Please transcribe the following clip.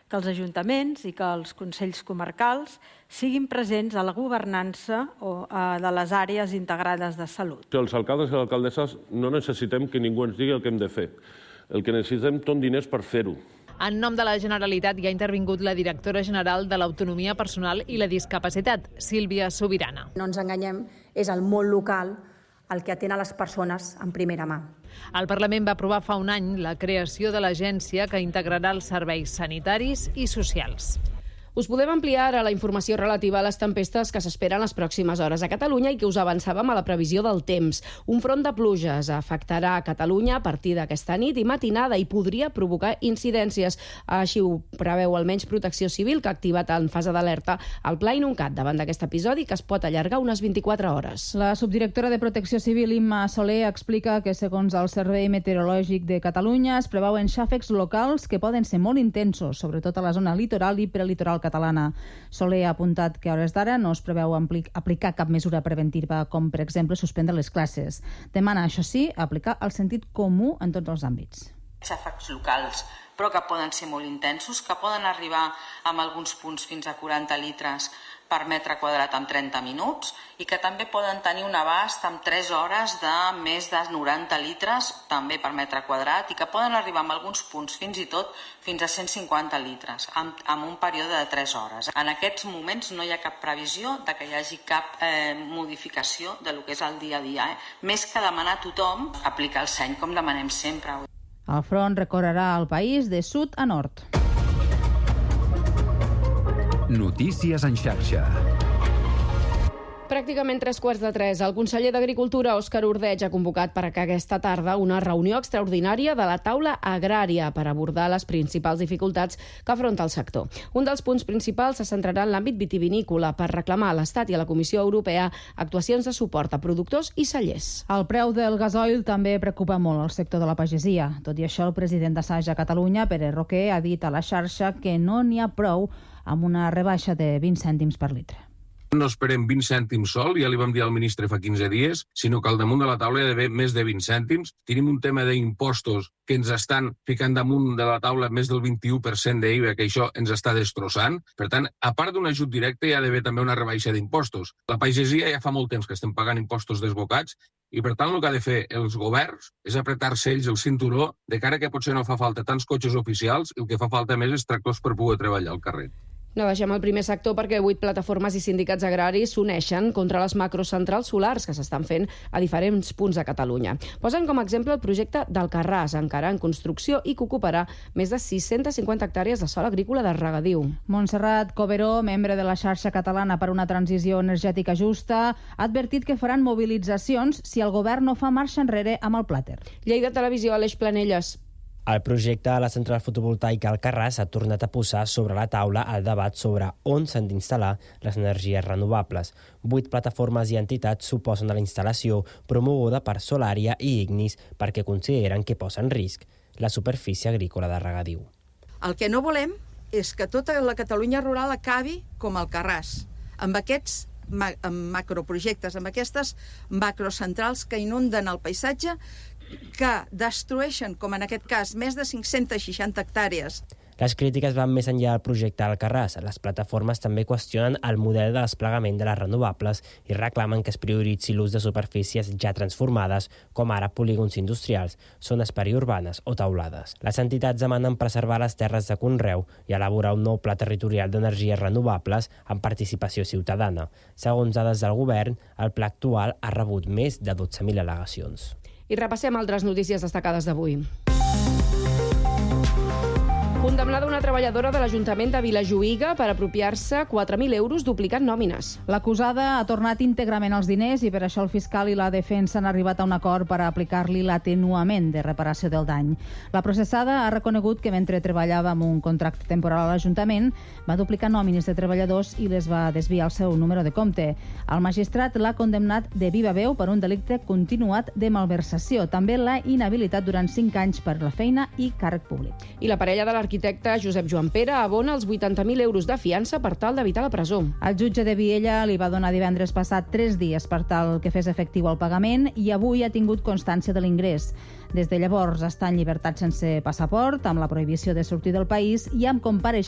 que els ajuntaments i que els consells comarcals siguin presents a la governança de les àrees integrades de salut. Els alcaldes i alcaldesses no necessitem que ningú ens digui el que hem de fer. El que necessitem són diners per fer-ho. En nom de la Generalitat hi ha intervingut la directora general de l'Autonomia Personal i la Discapacitat, Sílvia Sobirana. No ens enganyem, és el món local el que atén a les persones en primera mà. El Parlament va aprovar fa un any la creació de l'agència que integrarà els serveis sanitaris i socials. Us podem ampliar ara la informació relativa a les tempestes que s'esperen les pròximes hores a Catalunya i que us avançàvem a la previsió del temps. Un front de pluges afectarà a Catalunya a partir d'aquesta nit i matinada i podria provocar incidències. Així ho preveu almenys Protecció Civil, que ha activat en fase d'alerta el Pla Inuncat davant d'aquest episodi, que es pot allargar unes 24 hores. La subdirectora de Protecció Civil, Imma Soler, explica que segons el Servei Meteorològic de Catalunya es preveuen xàfecs locals que poden ser molt intensos, sobretot a la zona litoral i prelitoral catalana. Soler ha apuntat que a hores d'ara no es preveu aplicar cap mesura preventiva, com per exemple suspendre les classes. Demana, això sí, aplicar el sentit comú en tots els àmbits. Xàfecs locals, però que poden ser molt intensos, que poden arribar en alguns punts fins a 40 litres per metre quadrat en 30 minuts i que també poden tenir un abast en 3 hores de més de 90 litres també per metre quadrat i que poden arribar en alguns punts fins i tot fins a 150 litres en un període de 3 hores. En aquests moments no hi ha cap previsió de que hi hagi cap modificació de lo que és el dia a dia. Més que demanar a tothom aplicar el seny com demanem sempre. El front recorrerà el país de sud a nord. Notícies en xarxa. Pràcticament 3:15. El conseller d'Agricultura, Òscar Ordeig, ha convocat per aquesta tarda una reunió extraordinària de la taula agrària per abordar les principals dificultats que afronta el sector. Un dels punts principals se centrarà en l'àmbit vitivinícola per reclamar a l'Estat i a la Comissió Europea actuacions de suport a productors i cellers. El preu del gasoil també preocupa molt el sector de la pagesia. Tot i això, el president d'Assaja Catalunya, Pere Roquer, ha dit a la xarxa que no n'hi ha prou amb una rebaixa de 20 cèntims per litre. No esperem 20 cèntims sol, ja li vam dir al ministre fa 15 dies, sinó que al damunt de la taula hi ha d'haver més de 20 cèntims. Tenim un tema d'impostos que ens estan ficant damunt de la taula més del 21% d'IVA, que això ens està destrossant. Per tant, a part d'un ajut directe, hi ha d'haver també una rebaixa d'impostos. La pagesia ja fa molt temps que estem pagant impostos desbocats i, per tant, el que ha de fer els governs és apretar-se ells el cinturó de cara que potser no fa falta tants cotxes oficials i el que fa falta més és tractors per poder treballar al carrer. No deixem el primer sector perquè 8 plataformes i sindicats agraris s'uneixen contra les macrocentrals solars que s'estan fent a diferents punts de Catalunya. Posen com a exemple el projecte d'Alcarràs, encara en construcció i que ocuparà més de 650 hectàrees de sòl agrícola de regadiu. Montserrat Coberó, membre de la xarxa catalana per una transició energètica justa, ha advertit que faran mobilitzacions si el govern no fa marxa enrere amb el plàter. Lleida Televisió, Aleix Planelles. El projecte de la central fotovoltaica Alcarràs ha tornat a posar sobre la taula el debat sobre on s'han d'instal·lar les energies renovables. 8 plataformes i entitats s'oposen a la instal·lació promoguda per Solaria i Ignis perquè consideren que posa en risc la superfície agrícola de regadiu. El que no volem és que tota la Catalunya rural acabi com Alcarràs, amb aquests macroprojectes, amb aquestes macrocentrals que inunden el paisatge, que destrueixen, com en aquest cas, més de 560 hectàrees. Les crítiques van més enllà del projecte Alcarràs. Les plataformes també qüestionen el model de desplegament de les renovables i reclamen que es prioritzi l'ús de superfícies ja transformades, com ara polígons industrials, zones periurbanes o taulades. Les entitats demanen preservar les terres de conreu i elaborar un nou pla territorial d'energies renovables amb participació ciutadana. Segons dades del govern, el pla actual ha rebut més de 12.000 al·legacions. I repassem altres notícies destacades d'avui. Condemnada una treballadora de l'Ajuntament de Vilajuïga per apropiar-se 4.000 euros duplicant nòmines. L'acusada ha tornat íntegrament els diners i per això el fiscal i la defensa han arribat a un acord per aplicar-li l'atenuament de reparació del dany. La processada ha reconegut que mentre treballava amb un contracte temporal a l'Ajuntament va duplicar nòmines de treballadors i les va desviar el seu número de compte. El magistrat l'ha condemnat de viva veu per un delicte continuat de malversació. També l'ha inhabilitat durant 5 anys per la feina i càrrec públic. I la parella de l'arquitecte Josep Joan Pere abona els 80.000 euros de fiança per tal d'evitar la presó. El jutge de Viella li va donar divendres passat 3 dies per tal que fes efectiu el pagament i avui ha tingut constància de l'ingrés. Des de llavors està en llibertat sense passaport, amb la prohibició de sortir del país i amb compareixença